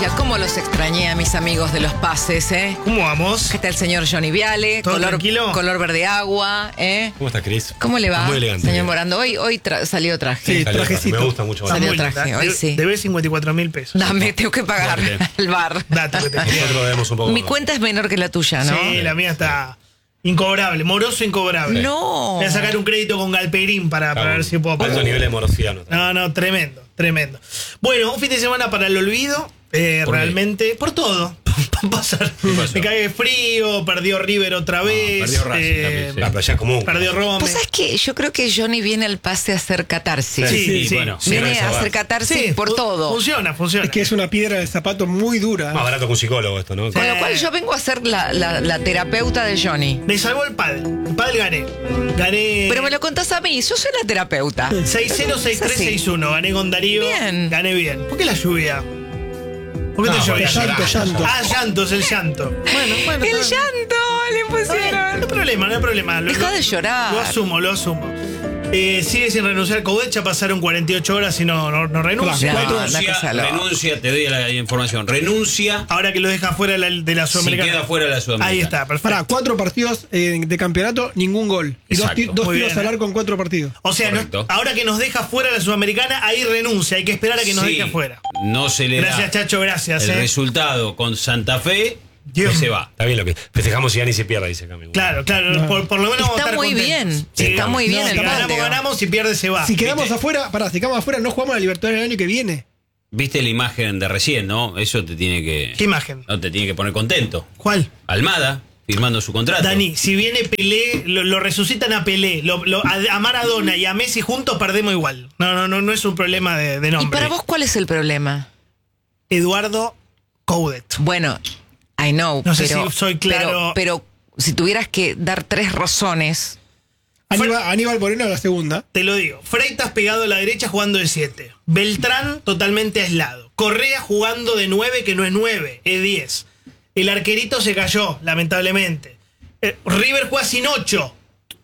noticia. ¿Cómo los extrañé a mis amigos de los pases, ¿Cómo vamos? ¿Qué está el señor Johnny Viale? ¿Todo tranquilo? Color verde agua, ¿Cómo está, Cris? ¿Cómo le va, Muy elegante. señor Morando? Hoy salió traje. Sí, Salió trajecito. Me gusta mucho. Salió Muy traje, linda. hoy sí. Debes 54.000 pesos. Dame, tengo que pagar Bien. el bar. Dato que te quería. Nosotros debemos un poco. Mi cuenta es menor que la tuya, ¿no? Sí, la mía está incobrable, moroso incobrable. No. Voy a sacar un crédito con Galperín para ver si puedo pagar. Alto nivel de morosiano. No, tremendo, tremendo. Bueno, un fin de semana para el olvido. Realmente, por todo. Pasar. pasó? Me cae frío, perdió River otra vez. Perdió Racing también, sí. Pero ya es común. Perdió Rome. Pues sabes que yo creo que Johnny viene al pase a hacer catarsis. Sí, sí. bueno. Viene eso a va. hacer catarsis por todo. Funciona. Es que es una piedra de zapato muy dura. Más barato que un psicólogo esto, ¿no? Con lo cual yo vengo a ser la terapeuta de Johnny. Me salvó el pádel. El pádel gané. Gané. Pero me lo contás a mí, yo soy la terapeuta. 6-0, 6-3, 6-1. Gané con Darío. Bien. Gané bien. ¿Por qué la lluvia? ¿Por qué te llovía? Llanto. Ah, llanto, es el llanto. Bueno. El está bien. llanto le Está bien, no hay pusieron. problema, no hay problema. Deja de llorar. Lo asumo. Sigue sin renunciar Coudet, ya pasaron 48 horas y no renuncia. Claro. Renuncia, te doy la información. Renuncia Ahora que lo deja fuera de la si Sudamericana. queda fuera de la Sudamericana. Ahí está, perfecto. Para 4 partidos de campeonato, ningún gol. Y dos Exacto. Muy tiros bien, al arco en 4 partidos. O sea, Correcto. ahora que nos deja fuera la Sudamericana, ahí renuncia. Hay que esperar a que nos Sí, deje fuera. No se le Gracias, da Chacho, gracias. el resultado con Santa Fe, Dios. que se va. Está bien lo que festejamos y ya ni se pierda, dice Camilo. Claro, por lo menos vamos a Está estar muy contentos. bien. Sí, Está muy bien si el ganamos, planteo. ganamos, si pierde se va. Si quedamos ¿viste? afuera, si quedamos afuera, no jugamos a la Libertadores el año que viene. Viste la imagen de recién, ¿no? Eso te tiene que. ¿Qué imagen? No te tiene que poner contento. ¿Cuál? Almada, firmando su contrato. Dani, si viene Pelé, lo resucitan a Pelé, a Maradona y a Messi juntos perdemos igual. No es un problema de ¿Y nombre. para vos cuál es el problema? Eduardo Coudet. Bueno, I know, No sé pero, si soy claro. pero si tuvieras que dar 3 razones. Aníbal Moreno a la segunda. Te lo digo. Freitas pegado a la derecha jugando de 7. Beltrán totalmente aislado. Correa jugando de 9, que no es 9, es 10. El arquerito se cayó, lamentablemente. River juega sin 8.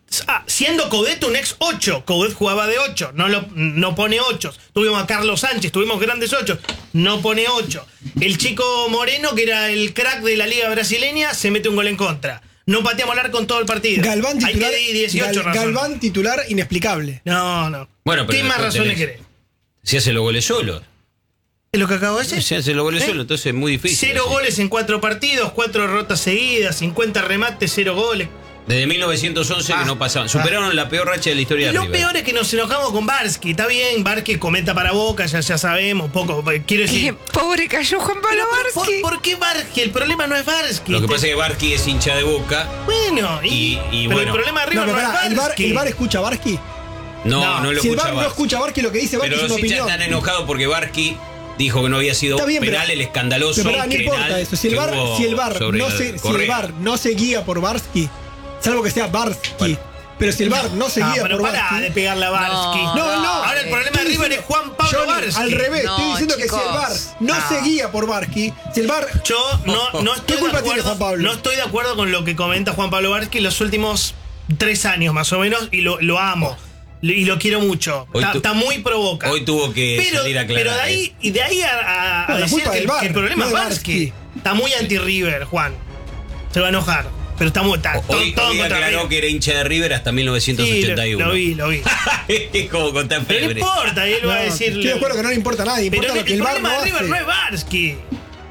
Siendo Coudet un ex 8. Coudet jugaba de 8. No pone 8. Tuvimos a Carlos Sánchez, tuvimos grandes 8. No pone 8. El chico Moreno, que era el crack de la liga brasileña, se mete un gol en contra. No pateamos al arco en todo el partido. Galván titular. Ahí te di 18 razones. Galván titular inexplicable. No. Bueno, pero ¿Qué más después razones tenés- querés? Si hace los goles solo. ¿Es lo que acabo de decir? Si hace los goles solo, entonces es muy difícil. 0 así. goles en 4 partidos, 4 derrotas seguidas, 50 remates, 0 goles. Desde 1911 que no pasaban. Superaron la peor racha de la historia Y de lo River. peor es que nos enojamos con Barsky. Está bien, Barsky comenta para Boca, ya sabemos, poco. Quiero decir. Pobre cayó Juan Pablo Barsky. ¿Por qué Barsky? El problema no es Barsky. Lo que pasa es que Barqui es hincha de Boca. Bueno, y pero bueno. el problema de No, River pero no, pará, es Barsky. ¿el VAR escucha a Barsky? No lo Si el escucha VAR no Barqui. escucha a Barsky, lo que dice Barsky Pero es los una hinchas opinión. están enojados porque Barqui dijo que no había sido Está bien, pero- penal el escandaloso Pero pará, no penal importa eso. Si el que VAR, hubo si el VAR sobre no el se, si el Correa. VAR no se guía por Barsky, salvo que sea Barsky. Bueno. Pero si el VAR no se guía pero por pará Barsky. de pegarle a Barsky. No. Ahora el problema de Estoy River es diciendo- Juan Pablo Johnny, Barsky. al revés, No, estoy diciendo que si chicos. el VAR no se guía por Barsky, si el VAR. Yo no estoy ¿Qué culpa de tiene acuerdo, Juan Pablo? No estoy de acuerdo con lo que comenta Juan Pablo Barsky los últimos 3 años más o menos y lo amo. Y lo quiero mucho. Hoy Está muy provoca. Hoy tuvo que salir a aclarar. Pero de ahí a No, la decir culpa que, del VAR, que el problema no es de Barsky. Barsky. Está muy anti-River, Juan. Se va a enojar. Pero está muy Hoy todo contra aclaró River. que era hincha de River hasta Sí, 1981. lo vi. Es como con tan Pero no febre. importa, él va a No, decir. estoy de acuerdo que no le importa a nadie, Pero importa lo que el VAR no problema de River hace. no es Barsky.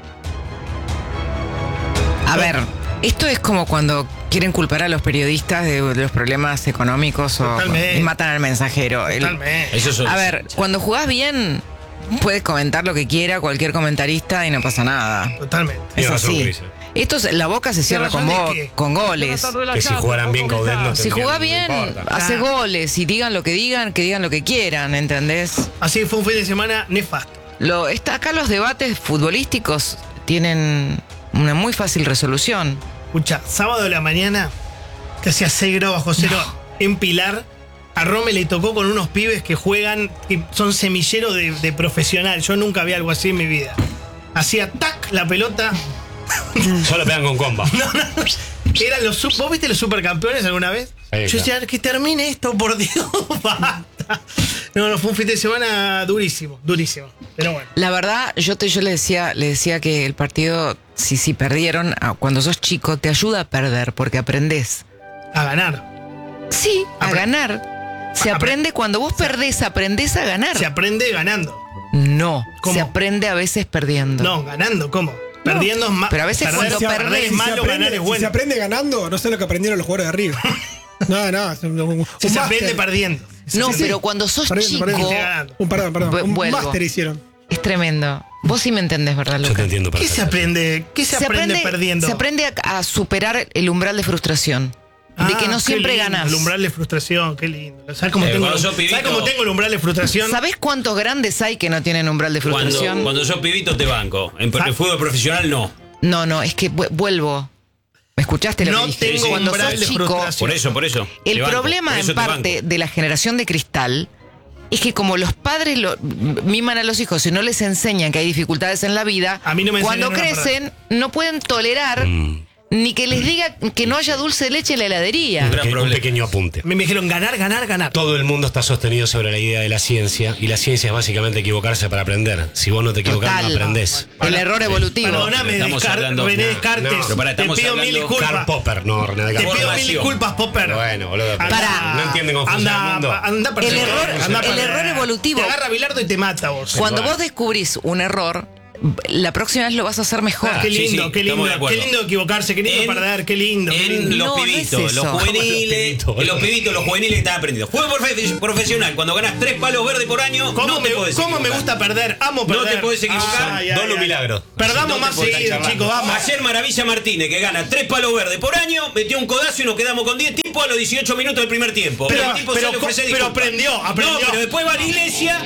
A ver, esto es como cuando quieren culpar a los periodistas de los problemas económicos Totalmente. y matan al mensajero. Totalmente. Eso son- A ver, cuando jugás bien, puedes comentar lo que quiera cualquier comentarista y no pasa nada. Totalmente. Es Tienes razón, así. Cris. La boca se cierra razón con, de qué? con goles. Que si jugaran bien Coudet no Si tendrían- jugás no bien, importa. hace goles y digan lo que digan, que digan lo que quieran, ¿entendés? Así fue un fin de semana nefasto. Acá los debates futbolísticos tienen una muy fácil resolución. Escucha, sábado de la mañana, que hacía 6 grados bajo cero, en Pilar, a Rome le tocó con unos pibes que juegan, que son semilleros de profesional. Yo nunca vi algo así en mi vida. Hacía tac la pelota. Solo pegan con comba. Eran ¿Vos viste los supercampeones alguna vez? Sí, Yo decía, que termine esto, por Dios, basta. No, fue un fin de semana durísimo. Pero bueno. La verdad, yo le decía que el partido, si perdieron, cuando sos chico, te ayuda a perder, porque aprendés. A ganar. Sí, a ganar. Se aprende cuando vos perdés, aprendés a ganar. Se aprende ganando. No, ¿Cómo? se aprende a veces perdiendo. No, ganando, ¿cómo? Perdiendo es malo. Pero a veces cuando perdés es malo, ganar es Si se bueno. aprende ganando, no sé lo que aprendieron los jugadores de arriba. No. Si se aprende perdiendo. No, Sí, pero cuando sos perdiendo, chico, perdiendo. Perdón. Un Vuelvo. máster hicieron. es tremendo. Vos sí me entendés, ¿verdad, Yo Lucas? te entiendo ¿Qué se aprende? ¿Qué se aprende perdiendo? Se aprende a superar el umbral de frustración. De que no qué siempre lindo, ganás. El umbral de frustración, qué lindo. ¿Sabes cómo, cuando sos pibito- tengo el umbral de frustración? ¿Sabés cuántos grandes hay que no tienen umbral de frustración? Cuando sos pibito te banco. En el fútbol profesional no. No, es que vuelvo. ¿Me escuchaste lo No que dije? tengo Cuando umbral sos de chico, frustración. Por eso. el Te banco, problema por eso en te parte banco. de la generación de cristal es que como los padres miman a los hijos y no les enseñan que hay dificultades en la vida, A mí no me cuando enseñaron a crecen no pueden tolerar ni que les diga que no haya dulce de leche en la heladería. Gran Un problema. pequeño apunte. Me dijeron ganar. Todo el mundo está sostenido sobre la idea de la ciencia y la ciencia es básicamente equivocarse para aprender. Si vos no te equivocás, no Total. aprendés. El error evolutivo. Perdóname, Estamos hablando- René No, Descartes. no, pero pará, te estamos pido mil hablando- disculpas. Karl Popper, no René Te Descartes. pido mil Formación. disculpas, Popper. Bueno, boludo. Pará. No entienden cómo funciona el mundo. Anda para El error- anda para- el error evolutivo. Te agarra Bilardo y te mata vos. Cuando Bueno. vos descubrís un error, la próxima vez lo vas a hacer mejor. Qué Sí, lindo, sí, qué lindo. estamos de acuerdo. Qué lindo equivocarse, qué lindo perder, qué lindo. qué lindo. En los No, no pibitos, es eso. los juveniles, Los pibitos, los juveniles que están aprendiendo. Juego profesional, cuando ganas 3 palos verdes por año, ¿Cómo, no te podés cómo me equivocar. gusta perder? Amo perder. No te podés equivocar. Ay, Don ay, un ay. milagro. Perdamos No te más podés seguido, charlar. chicos, vamos. Ayer Maravilla Martínez, que gana 3 palos verdes por año, metió un codazo y nos quedamos con 10 tipos a los 18 minutos del primer tiempo. Pero- El tipo pero- sale a ofrecer pero disculpas. aprendió. No, pero después va a la iglesia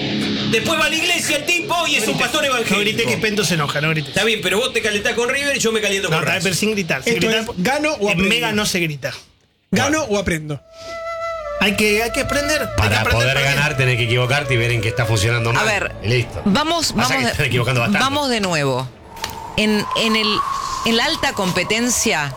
el tipo y es un pastor No grité evangélico. que Pento se enoja, no grité. Está bien, pero vos te calentás con River y yo me caliento No, con está bien, pero Racing. sin gritar. Sin Esto gritar. es, ¿gano o En aprendo? Mega no se grita. ¿Gano o aprendo? Hay que aprender. Para hay que aprender poder perdiendo. ganar tenés que equivocarte y ver en qué está funcionando mal. A ver, Y listo. vamos Pasa que están equivocando bastante. vamos de nuevo. En la alta competencia,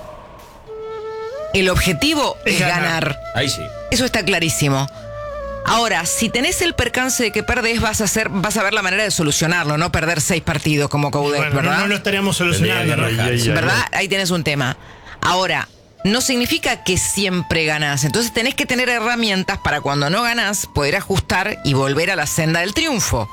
el objetivo Es es ganar. ganar. Ahí sí. Eso está clarísimo. Ahora, si tenés el percance de que perdés, vas a ver la manera de solucionarlo, no perder 6 partidos como Coudet, Bueno, ¿verdad? no lo estaríamos solucionando. Tendría que ¿no? rajarse. ¿Verdad? Ahí tenés un tema. Ahora, no significa que siempre ganás. Entonces tenés que tener herramientas para cuando no ganás, poder ajustar y volver a la senda del triunfo.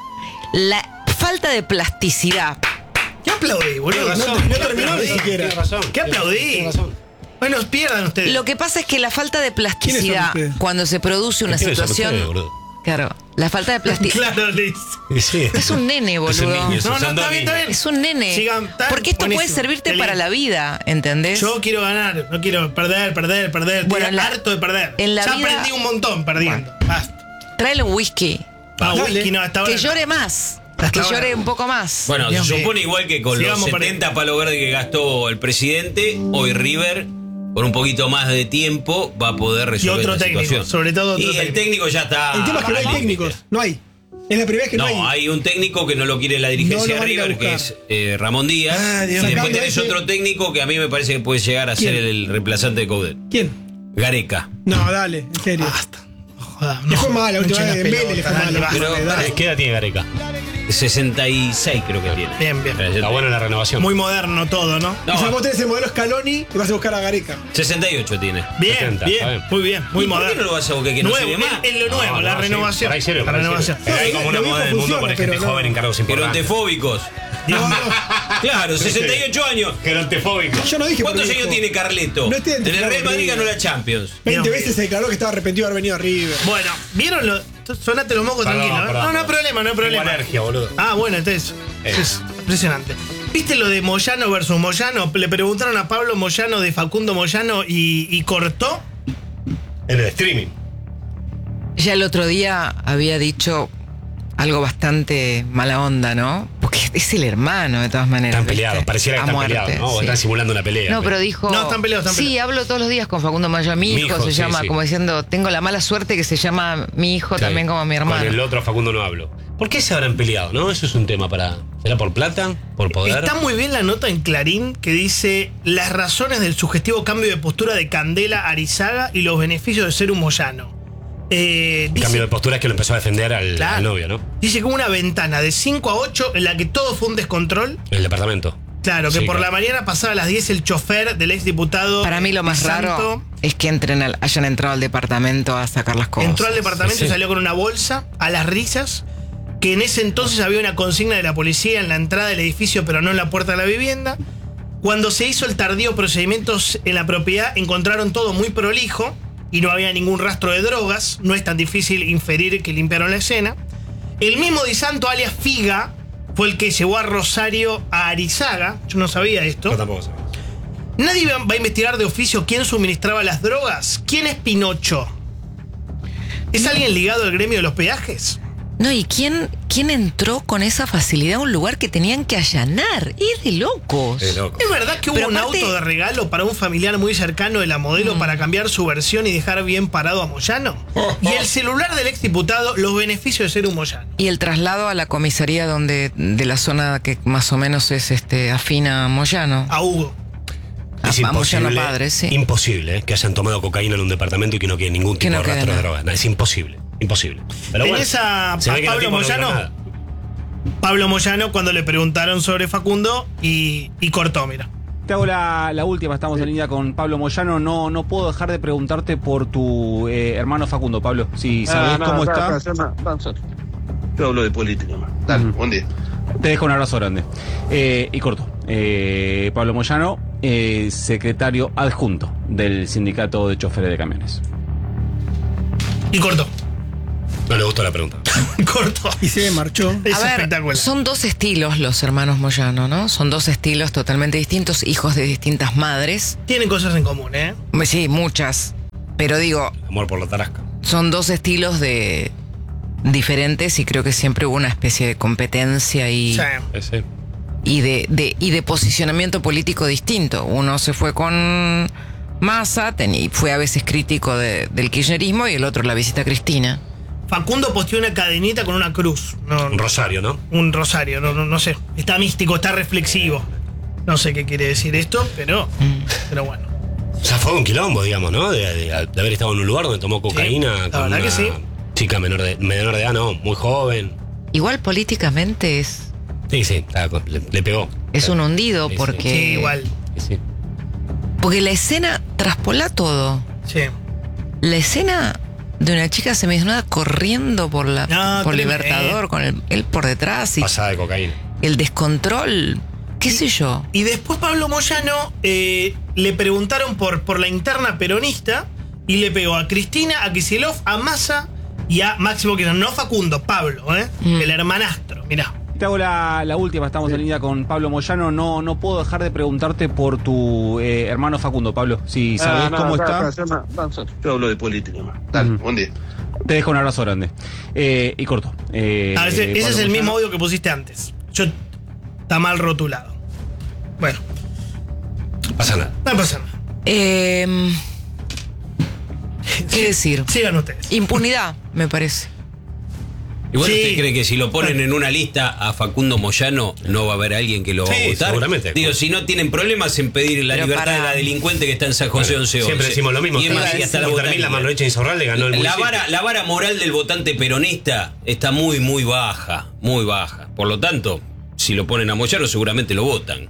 La falta de plasticidad. ¿Qué aplaudí, boludo? No terminó ni siquiera. Tienes razón. ¿Qué aplaudí? Tienes razón. Bueno, pierdan ustedes. Lo que pasa es que la falta de ¿Quiénes plasticidad, son ustedes? cuando se produce una ¿Quiénes son situación. ustedes, boludo? Claro, la falta de plasticidad. Claro, Liz. Y sí. Es un nene, boludo. Es un niño, No, no, son está dos bien, está bien. Es un nene. Sigan, está Porque esto puede buenísimo. servirte Qué para lindo. la vida, ¿entendés? Yo quiero ganar, no quiero perder. Bueno, Estoy harto de perder. en la ya vida- aprendí un montón perdiendo. Basta. Tráele un whisky. Ah, Dale. whisky no, hasta ahora. Que llore más. Hasta Que ahora. llore un poco más. Bueno, Dios se mío. supone igual que con Sigamos los perdiendo. 70 palos verdes que gastó el presidente, hoy River, con un poquito más de tiempo, va a poder resolver otro la técnico, situación. sobre todo otro Y el técnico. técnico ya está. El tema es que no hay al límite. técnicos. No hay. Es la primera vez que no, No, hay. hay un técnico que no lo quiere la No dirigencia lo de van a ir a River, que buscar. es Ramón Díaz. Ah, Dios y mío. después Sacando tenés ese- otro técnico que a mí me parece que puede llegar a ser ¿Quién? el reemplazante de Coudet. ¿Quién? Gareca. No, dale, en serio. Basta. No jodas, Le fue mal la última hinchen vez, en las Vélez le fue pelotas, mal. dale, Pero- basta. Dale. ¿Qué edad tiene Gareca? 66 creo que tiene. Bien, bien. Está buena la renovación. Muy moderno todo, ¿no? O sea, No, vos tenés el modelo Scaloni y vas a buscar a Gareca. 68 tiene. Bien, 70, está bien. muy bien, muy ¿Y por qué moderno. no lo vas a buscar que no Nuevo, sirve más? es lo nuevo, No, la no, sí, renovación. por ahí sirve, la por ahí renovación. sirve. Hay como una Lo moda en el viejo mundo poner gente funciona, joven en cargos importantes. Gerontefóbicos. No, no. Claro, 68 años. Gerontefóbico. Yo no dije ¿Cuántos por años viejo. tiene Carleto? No estoy en el identificado Real Madrid con ganó River. la Champions. 20 Dios veces se declaró que estaba arrepentido de haber venido a River. Bueno, ¿vieron lo? Sonate los mocos Perdón, tranquilo. ¿eh? perdón. No hay problema, no hay Tengo problema. alergia, boludo. Ah, bueno, entonces. Es impresionante. ¿Viste lo de Moyano versus Moyano? Le preguntaron a Pablo Moyano de Facundo Moyano y cortó. En el streaming. Ya el otro día había dicho algo bastante mala onda, ¿no? Porque es el hermano, de todas maneras. Están ¿viste? peleados, pareciera que A están muerte, peleados, ¿no? O sí. están simulando una pelea. No, pero dijo. No, están peleados, están Sí, peleados. hablo todos los días con Facundo Moyano. Mi hijo se sí, llama, sí. como diciendo, tengo la mala suerte que se llama mi hijo Sí. también como mi hermano. Con el otro Facundo no hablo. ¿Por qué se habrán peleado, no? Eso es un tema para... ¿Será por plata? ¿Por poder? Está muy bien la nota en Clarín que dice las razones del sugestivo cambio de postura de Candela Arizaga y los beneficios de ser un Moyano. El cambio de postura es que lo empezó a defender al novio, ¿no? Dice que hubo una ventana de 5 a 8 en la que todo fue un descontrol. El departamento. Claro, que Sí, por claro. la mañana pasada a las 10 el chofer del exdiputado. Para mí lo más Santo raro es que hayan entrado al departamento a sacar las cosas. entró al departamento Sí. y salió con una bolsa a las risas. Que en ese entonces había una consigna de la policía en la entrada del edificio, pero no en la puerta de la vivienda. Cuando se hizo el tardío procedimiento en la propiedad, encontraron todo muy prolijo y no había ningún rastro de drogas. No es tan difícil inferir que limpiaron la escena. El mismo Di Santo, alias Figa, fue el que llevó a Rosario a Arizaga. Yo no sabía esto. Yo tampoco sabía. Nadie va a investigar de oficio quién suministraba las drogas. ¿Quién es Pinocho? ¿Es alguien ligado al gremio de los peajes? No, ¿y quién entró con esa facilidad a un lugar que tenían que allanar? Es de locos. Es loco. ¿Es verdad que hubo Pero un aparte- auto de regalo para un familiar muy cercano de la modelo para cambiar su versión y dejar bien parado a Moyano? Y el celular del exdiputado, los beneficios de ser un Moyano. Y el traslado a la comisaría de la zona que más o menos es afina a Moyano. A Hugo. Es A Moyano imposible, padre, sí. imposible que hayan tomado cocaína en un departamento y que no quede ningún Que tipo no de quede rastro de nada. droga. No, es imposible, imposible. Pero bueno, ¿Tenés a se ve que el Pablo tipo no vio Moyano? nada. Pablo Moyano cuando le preguntaron sobre Facundo y cortó, mira. Te hago la última, estamos en línea con Pablo Moyano. No puedo dejar de preguntarte por tu hermano Facundo, Pablo. Si sabés cómo está. Yo hablo de política. Dale, buen día. Te dejo un abrazo grande. Y corto. Pablo Moyano, secretario adjunto del Sindicato de Choferes de Camiones. Y cortó. No le gustó la pregunta. Cortó. Y se marchó. Es A ver, espectacular. son dos estilos los hermanos Moyano, ¿no? Son dos estilos totalmente distintos, hijos de distintas madres. Tienen cosas en común, ¿eh? Sí, muchas. Pero digo, Amor por la tarasca. son dos estilos diferentes y creo que siempre hubo una especie de competencia y Sí. Ese. de posicionamiento político distinto. Uno se fue con Massa y fue a veces crítico del kirchnerismo y el otro la visita a Cristina. Facundo posteó una cadenita con una cruz. No, Un rosario, ¿no? un rosario, no sé. Está místico, está reflexivo. No sé qué quiere decir esto, pero bueno. O sea, fue un quilombo, digamos, ¿no? De haber estado en un lugar donde tomó cocaína la con verdad una que sí. chica menor de edad, no, muy joven. Igual políticamente es Sí, le pegó. un hundido Sí, porque... Sí, igual. Sí. Porque la escena traspola todo. Sí. La escena de una chica semidesnuda corriendo por No, tremendo. Libertador con él por detrás y Pasada de cocaína. el descontrol, qué sé yo. Y después Pablo Moyano le preguntaron por la interna peronista y le pegó a Cristina, a Kicillof, a Massa y a Máximo Kirchner. No Facundo, Pablo, el hermanastro. Mirá. Te hago la última, estamos en línea con Pablo Moyano. No puedo dejar de preguntarte por tu hermano Facundo, Pablo. Si sabés cómo está. Yo hablo de política. Dale, buen día. Te dejo un abrazo grande. Y corto. Ese Pablo es el Moyano. mismo audio que pusiste antes. Está mal rotulado. Bueno, Pasa nada. no pasa nada. ¿Qué decir? Sigan ustedes. Impunidad, me parece. Igual Sí. usted cree que si lo ponen en una lista a Facundo Moyano no va a haber alguien que lo va Sí, a votar. seguramente. Digo, si no tienen problemas en pedir la Pero libertad para- de la delincuente que está en San José Bueno, 11. siempre decimos lo mismo. Y es más, y hasta la Fermín botánica. La Manroecha Insaurralde ganó el La municipio. vara moral del votante peronista está muy, muy baja. Muy baja. Por lo tanto, si lo ponen a Moyano seguramente lo votan.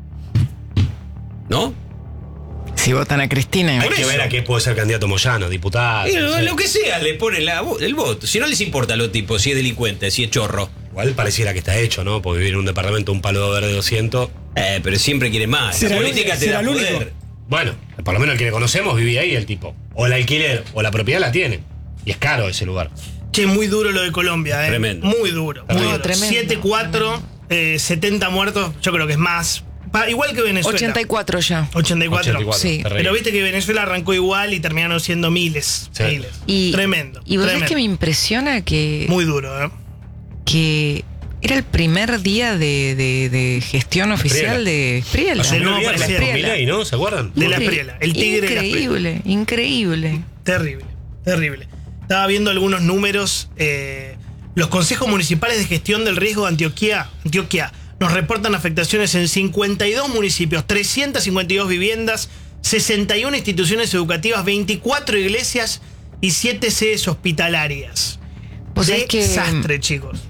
¿No? Si votan a Cristina, Hay igual. que ver a qué puede ser candidato Moyano, diputado. no sé. Lo que sea, le ponen el voto. Si no les importa a los tipos, si es delincuente, si es chorro. Igual pareciera que está hecho, ¿no? Porque vivir en un departamento un palo verde 200. Pero siempre quiere más. Será La el política único- te da será el único. poder. Bueno, por lo menos el que le conocemos vivía ahí el tipo. O el alquiler o la propiedad la tiene. Y es caro ese lugar. Che, muy duro lo de Colombia, Tremendo. Muy duro. Muy No, duro. tremendo. 7-4, 70 muertos, yo creo que es más. Igual que Venezuela. 84 ya. 84. 84, Sí. terrible. Pero viste que Venezuela arrancó igual y terminaron siendo miles. Sí. Miles. Y, Tremendo. Y vos sabés tremendo. que me impresiona Muy duro, ¿eh? que era el primer día de gestión oficial de Espriella. Del nuevo Olvidar presidente. con Milei, ¿no? ¿Se acuerdan? De la Espriella, el tigre de la Espriella. Increíble, increíble. Terrible, terrible. Estaba viendo algunos números. Los consejos municipales de gestión del riesgo de Antioquia nos reportan afectaciones en 52 municipios, 352 viviendas, 61 instituciones educativas, 24 iglesias y 7 sedes hospitalarias. Vos sabés que Desastre, chicos.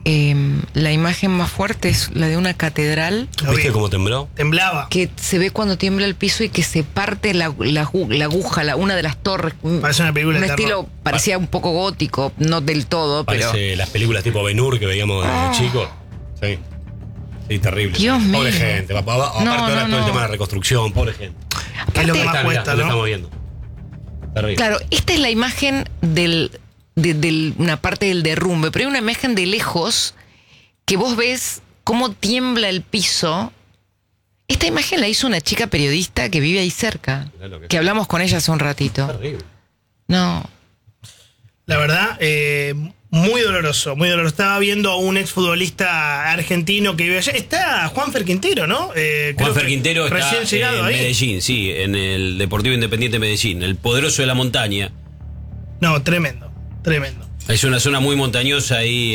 la imagen más fuerte es la de una catedral Lo ¿Viste vi. cómo tembló? Temblaba. que se ve cuando tiembla el piso y que se parte la aguja, una de las torres. Parece una película Un de terror. estilo parecía un poco gótico, no del todo, pero... Parece las películas tipo Ben-Hur que veíamos de chico. Sí. Sí, terrible. Dios Pobre mío. gente. Aparte ahora todo el tema de la reconstrucción, pobre gente. Que es lo que Aparte- más Mirá, cuesta, lo ¿no? estamos viendo. Terrible. Claro, esta es la imagen de una parte del derrumbe, pero hay una imagen de lejos que vos ves cómo tiembla el piso. Esta imagen la hizo una chica periodista que vive ahí cerca, Mirá lo que- que hablamos con ella hace un ratito. Terrible. No, La verdad, muy doloroso, muy doloroso. Estaba viendo a un exfutbolista argentino que vive allá. Está Juanfer Quintero, ¿no? Creo Juanfer que Quintero está recién llegado en ahí. Medellín, sí, en el Deportivo Independiente de Medellín, el poderoso de la montaña. No, tremendo, tremendo. Es una zona muy montañosa ahí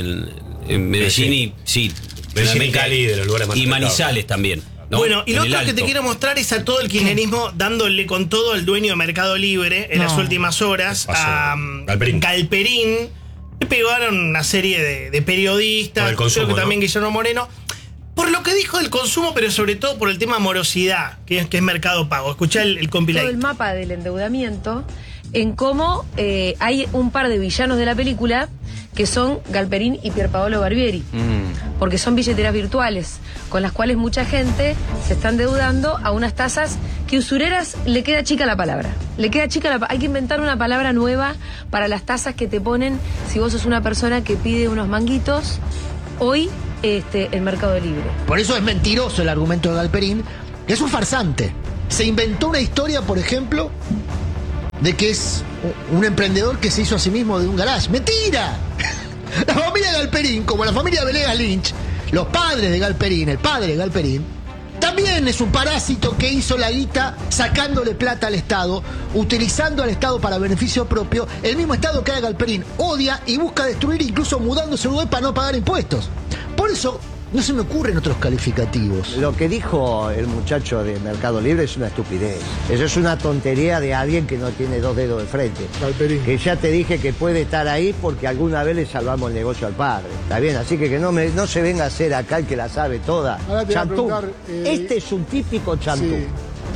en Medellín y sí, Medellín y realmente- Cali, de los lugares más y afectados. Manizales también. ¿no? Bueno, y En lo el otro que te Alto. quiero mostrar es a todo el kirchnerismo dándole con todo al dueño de Mercado Libre en No. las últimas horas, ¿Qué pasó? a Galperín. Galperín. Le pegaron una serie de periodistas, Por el consumo, creo que también ¿no? Guillermo Moreno, por lo que dijo del consumo, pero sobre todo por el tema morosidad, que es Mercado Pago. Escuchá el todo compilado. el mapa del endeudamiento en cómo hay un par de villanos de la película que son Galperín y Pierpaolo Barbieri, porque son billeteras virtuales con las cuales mucha gente se está endeudando a unas tasas que usureras le queda chica la palabra. Le queda chica hay que inventar una palabra nueva para las tasas que te ponen si vos sos una persona que pide unos manguitos hoy en Mercado Libre. Por eso es mentiroso el argumento de Galperín, que es un farsante. Se inventó una historia, por ejemplo, de que es un emprendedor que se hizo a sí mismo de un garage. ¡Mentira! La familia Galperín, como la familia Villegas Lynch, los padres de Galperín, el padre de Galperín, también es un parásito que hizo la guita sacándole plata al Estado, utilizando al Estado para beneficio propio, el mismo Estado que a Galperín odia y busca destruir, incluso mudándose al web para no pagar impuestos. Por eso no se me ocurren otros calificativos. Lo que dijo el muchacho de Mercado Libre es una estupidez. Eso es una tontería de alguien que no tiene dos dedos de frente. Galperín. Que ya te dije que puede estar ahí porque alguna vez le salvamos el negocio al padre. Está bien, así que no se venga a hacer acá el que la sabe toda. Ahora te voy a Chantú. preguntar, Este es un típico chantú. Sí.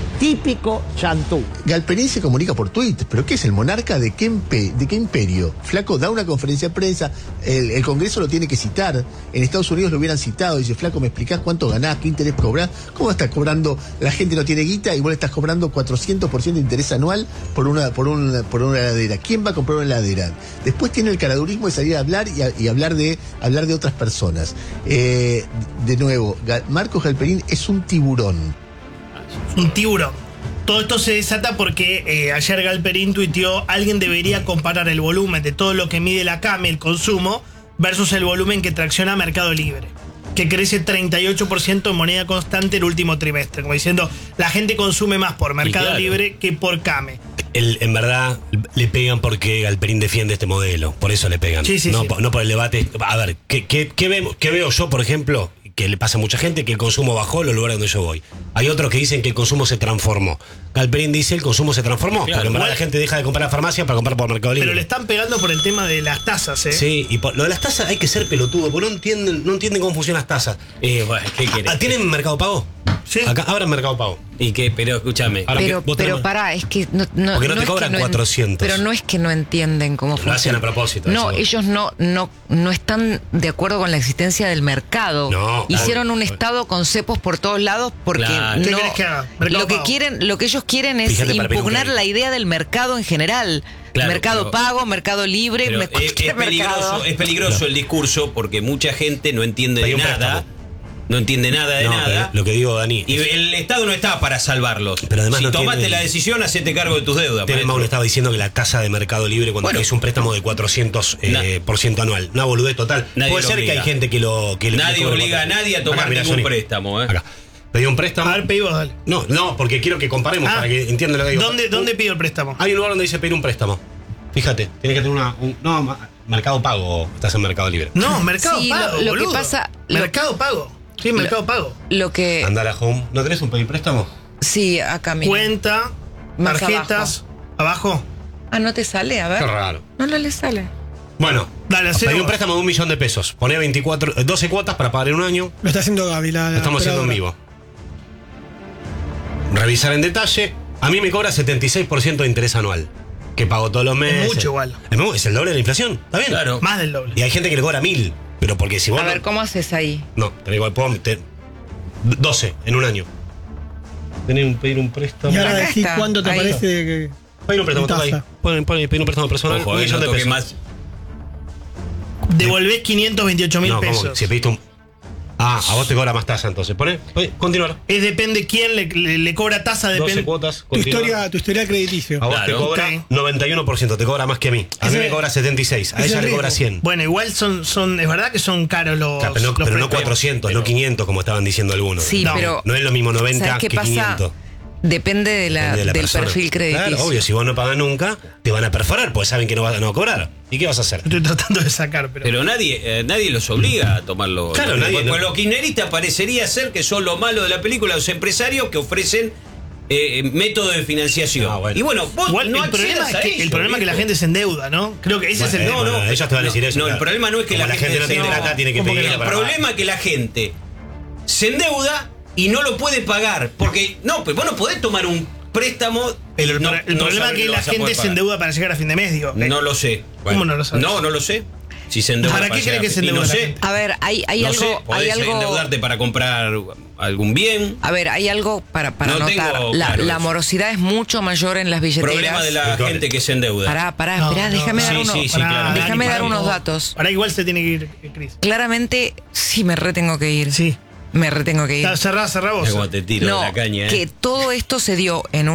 Típico chantú. Galperín se comunica por Twitter, pero ¿qué es el monarca de qué imperio? Flaco da una conferencia de prensa, el Congreso lo tiene que citar, en Estados Unidos lo hubieran citado, dice, Flaco, ¿me explicás cuánto ganás, qué interés cobrás? ¿Cómo estás cobrando? La gente no tiene guita y vos le estás cobrando 400% de interés anual por una heladera. ¿Quién va a comprar una heladera? Después tiene el caradurismo de salir a hablar y hablar de otras personas. De nuevo, Marcos Galperín es un tiburón. Un tiburón. Todo esto se desata porque ayer Galperín tuiteó: alguien debería comparar el volumen de todo lo que mide la CAME, el consumo, versus el volumen que tracciona Mercado Libre, que crece 38% en moneda constante el último trimestre. Como diciendo, la gente consume más por Mercado claro. Libre que por CAME. En verdad le pegan porque Galperín defiende este modelo, por eso le pegan. Sí, sí, no, sí. no por el debate. A ver, ¿qué veo yo, por ejemplo? Que le pasa a mucha gente, que el consumo bajó en los lugares donde yo voy. Hay otros que dicen que el consumo se transformó. Galperín dice el consumo se transformó, Claro, pero en verdad igual- la gente deja de comprar a la farmacia para comprar por Mercado Libre. Pero le están pegando por el tema de las tasas, ¿eh? Sí, y por lo de las tasas hay que ser pelotudo, porque no entienden cómo funcionan las tasas. Bueno, ¿qué querés? ¿Tienen Mercado Pago? Sí. Acá abran Mercado Pago. ¿Y qué? Pero escúchame. Ahora, pero, vos tenés- pará, es que no Porque no te es cobran que no 400. Pero no es que no entienden cómo funciona. hacen a propósito, No, eso. ellos no están de acuerdo con la existencia del mercado. No, Hicieron claro. un estado con cepos por todos lados porque Claro. ¿Qué no. querés que haga? Mercado Pago. Lo que ellos quieren es Fíjate, para pedir un impugnar crédito. la idea del mercado en general. Claro, Mercado pero- Pago, Mercado Libre, Pero cualquier mercado. es peligroso el discurso porque mucha gente no entiende Pedí de un nada. préstamo. No entiende nada de No, nada. pero lo que digo, Dani, Y el Estado no está para salvarlos. Pero además si no tomaste tiene- la decisión, hacete cargo de tus deudas. Telma maestro. estaba diciendo que la tasa de Mercado Libre cuando Bueno. es un préstamo de 400% anual. Una boludez total. Nadie Puede lo ser obliga. que hay gente que lo... Que Nadie cobre obliga a cuatro. nadie a tomar Acá, mirá, ningún Sony. préstamo. Acá. Pedí un préstamo. A ver, pedí vos, dale. No, porque quiero que comparemos Ah. para que entiendan lo que digo. ¿Dónde pido el préstamo? Hay un lugar donde dice pedir un préstamo. Fíjate, tienes que tener Mercado Pago. Estás en Mercado Libre. No, Mercado Sí, Pago, lo que boludo. pasa- Mercado Pago. Sí, Mercado Pago. Lo que. Andar a Home. ¿No tenés un pedir préstamo? Sí, acá mismo. Cuenta, Más tarjetas, abajo. Ah, ¿no te sale? A ver. Qué raro. No le sale. Bueno, Dale, hacelo pedí un vos. préstamo de $1.000.000. Poné 12 cuotas para pagar en un año. Lo está haciendo Gaby, Lo estamos haciendo en vivo. Revisar en detalle. A mí me cobra 76% de interés anual. Que pago todos los meses. mucho igual. Es el doble de la inflación. ¿Está bien? Claro. Más del doble. Y hay gente que le cobra 1.000. Pero porque si vos. A no- ver, ¿cómo haces ahí? No, puedo meter 12 en un año. Pedir un préstamo. Y ahora Acá decís está, cuánto te ahí. parece que. Pedir un préstamo, toca ahí. tasa. Pedir un préstamo personal. Ojo, $1 millón no de toque pesos. más. Devolvés 528.000 No, ¿cómo? pesos. Si pediste un. Ah, a vos te cobra más tasa entonces. Continuar. Es depende quién le cobra tasa, 12 depende. cuotas. Tu historial crediticio. A vos te Claro. cobra Ok. 91%, te cobra más que a mí. A mí Ese- me cobra 76, a ese ella le riesgo. cobra 100. Bueno, igual es verdad que son caros los. Claro, pero no, los pero no préstamos. 400, no 500 como estaban diciendo algunos. Sí, No, pero. No es lo mismo 90 ¿Sabes qué que pasa? 500. Depende de Depende de la del persona. perfil crediticio. Claro, obvio, si vos no pagas nunca, te van a perforar, porque saben que no vas a cobrar. ¿Y qué vas a hacer? Estoy tratando de sacar, pero. Pero nadie los obliga a tomarlo. Claro, nadie, Pues no. los kirchneristas parecería ser que son lo malo de la película, los empresarios que ofrecen métodos de financiación. Ah, bueno. Y bueno, vos Igual, no el problema accedas es a que, eso, el problema es que la viejo. gente se endeuda, ¿no? Creo que ese es el. Bueno, ellos te van a decir eso. No, el claro. problema no es que Como la gente no tiene se- plata, tiene que ¿Cómo que pedir. no? El problema es que la gente se endeuda y no lo puede pagar. Porque, no, pues vos no podés tomar un préstamo. Pero el, y no- el no problema saber es que lo la vas a gente poder se pagar. endeuda para llegar a fin de mes, digo. No lo sé. ¿Cómo no lo sabes? No lo sé. Si se endeuda ¿Para qué llegar cree que a se fin- y endeuda no la sé. gente? A ver, hay No algo. sé, hay podés algo. endeudarte para comprar algún bien. A ver, hay algo para No notar. tengo La, claro la eso. morosidad es mucho mayor en las billeteras. Problema de la gente que se endeuda. Pará, No, esperá, no, déjame dar sí, uno- sí, sí, Pará, claro. déjame Dani, dar pará, unos no. datos. Ahora igual se tiene que ir, Cris. Claramente, sí me retengo que ir. Sí. Me retengo que ir. Cerrá vos. Mira cómo te tiro de la caña, que todo esto se dio en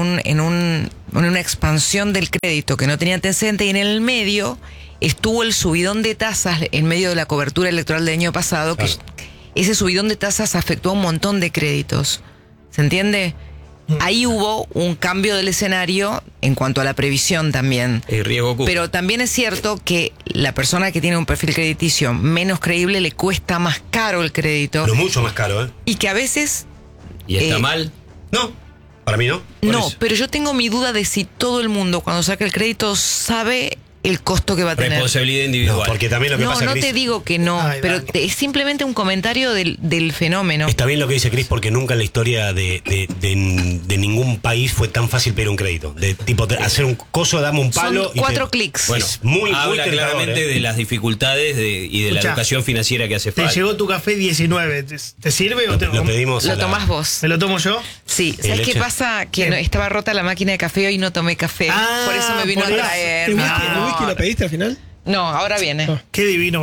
una expansión del crédito que no tenía antecedente y en el medio estuvo el subidón de tasas en medio de la cobertura electoral del año pasado, que ese subidón de tasas afectó a un montón de créditos. ¿Se entiende? Ahí hubo un cambio del escenario en cuanto a la previsión también. El riesgo ocupa. Pero también es cierto que la persona que tiene un perfil crediticio menos creíble le cuesta más caro el crédito Pero mucho más caro, ¿eh? y que a veces ¿Y está eh, mal? No, para mí no. Por no, eso. pero yo tengo mi duda de si todo el mundo cuando saca el crédito sabe el costo que va a tener. Responsabilidad individual. No, porque también lo que No, pasa, no Cris, te digo que no, Ay, pero Dani. es simplemente un comentario del fenómeno. está bien lo que dice Cris, porque nunca en la historia de ningún país fue tan fácil pedir un crédito. De tipo, hacer un coso, dame un palo. Son 4 clics. Bueno, es muy habla tentador, claramente de las dificultades y de la Escuchá, educación financiera que hace Te falta. llegó tu café 19. ¿Te sirve o te Lo pedimos. Lo a la- tomás vos. ¿Me lo tomo yo? Sí, ¿sabes qué leche? pasa? Que ¿Qué? no, estaba rota la máquina de café y no tomé café. Ah, por eso me vino a por eso. traer. ¿El mi whisky, amor. el whisky lo pediste al final? No, ahora viene. Qué divino.